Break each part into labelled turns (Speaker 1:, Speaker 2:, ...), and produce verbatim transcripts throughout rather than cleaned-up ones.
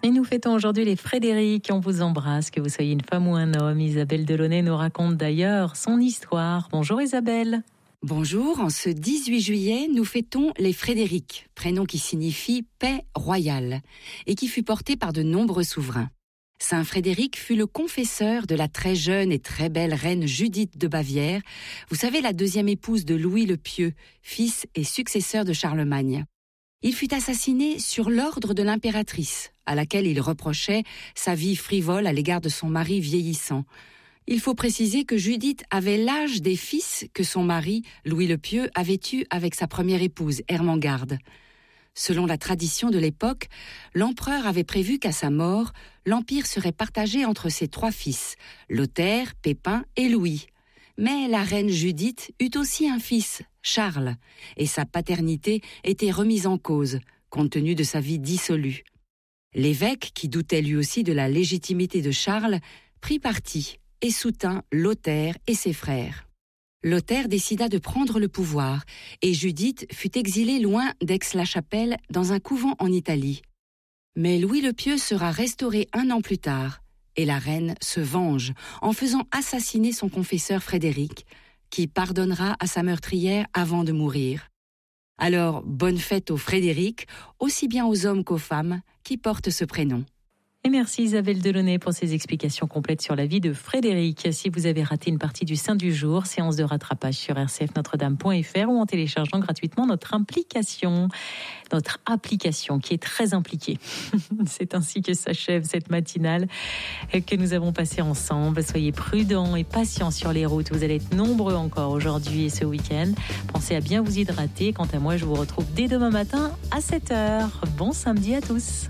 Speaker 1: Et nous fêtons aujourd'hui les Frédéric. On vous embrasse, que vous soyez une femme ou un homme. Isabelle Delaunay nous raconte d'ailleurs son histoire. Bonjour Isabelle.
Speaker 2: Bonjour, en ce dix-huit juillet, nous fêtons les Frédéric, prénom qui signifie paix royale, et qui fut porté par de nombreux souverains. Saint Frédéric fut le confesseur de la très jeune et très belle reine Judith de Bavière, vous savez, la deuxième épouse de Louis le Pieux, fils et successeur de Charlemagne. Il fut assassiné sur l'ordre de l'impératrice, à laquelle il reprochait sa vie frivole à l'égard de son mari vieillissant. Il faut préciser que Judith avait l'âge des fils que son mari, Louis le Pieux, avait eu avec sa première épouse, Ermengarde. Selon la tradition de l'époque, l'empereur avait prévu qu'à sa mort, l'empire serait partagé entre ses trois fils, Lothaire, Pépin et Louis. Mais la reine Judith eut aussi un fils, Charles, et sa paternité était remise en cause, compte tenu de sa vie dissolue. L'évêque, qui doutait lui aussi de la légitimité de Charles, prit parti et soutint Lothaire et ses frères. Lothaire décida de prendre le pouvoir, et Judith fut exilée loin d'Aix-la-Chapelle dans un couvent en Italie. Mais Louis le Pieux sera restauré un an plus tard, et la reine se venge en faisant assassiner son confesseur Frédéric, qui pardonnera à sa meurtrière avant de mourir. Alors, bonne fête aux Frédéric, aussi bien aux hommes qu'aux femmes qui portent ce prénom.
Speaker 1: Et merci Isabelle Delaunay pour ces explications complètes sur la vie de Frédéric. Si vous avez raté une partie du Saint du jour, séance de rattrapage sur r c f notre dame point f r ou en téléchargeant gratuitement notre application, notre application qui est très impliquée. C'est ainsi que s'achève cette matinale que nous avons passée ensemble. Soyez prudents et patients sur les routes. Vous allez être nombreux encore aujourd'hui et ce week-end. Pensez à bien vous hydrater. Quant à moi, je vous retrouve dès demain matin à sept heures. Bon samedi à tous.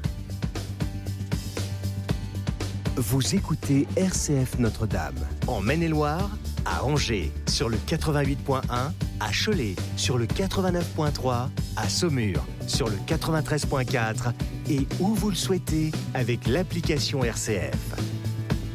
Speaker 3: Vous écoutez R C F Notre-Dame, en Maine-et-Loire, à Angers, sur le quatre-vingt-huit point un, à Cholet, sur le quatre-vingt-neuf point trois, à Saumur, sur le quatre-vingt-treize point quatre, et où vous le souhaitez, avec l'application R C F.